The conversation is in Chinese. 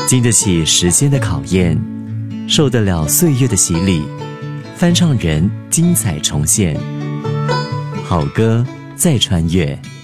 经得起时间的考验，受得了岁月的洗礼，翻唱人精彩重现，好歌再穿越。